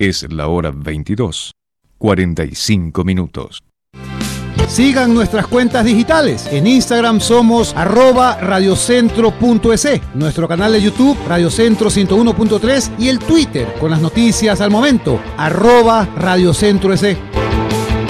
Es la hora 22:45. Sigan nuestras cuentas digitales. En Instagram somos @radiocentro.es, nuestro canal de YouTube Radiocentro 101.3 y el Twitter con las noticias al momento @radiocentro.es.